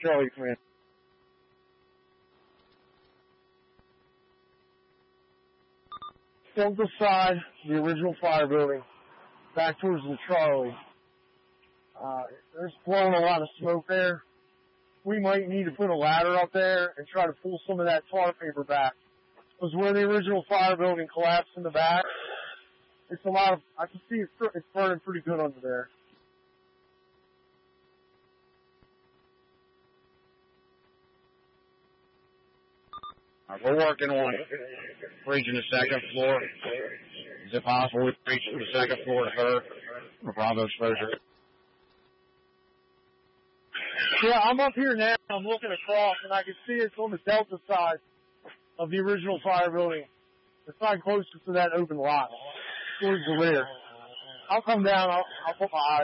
Charlie, command. Delta side, the original fire building, back towards the Charlie. There's blowing a lot of smoke there. We might need to put a ladder up there and try to pull some of that tar paper back. Because where the original fire building collapsed in the back, it's a lot of, I can see it's burning pretty good under there. We're working on reaching the second floor. Is it possible we reach the second floor to her? Bravo exposure. Yeah, I'm up here now. I'm looking across, and I can see it's on the Delta side of the original fire building. The side closest to that open lot, towards the rear. I'll come down. I'll put my eyes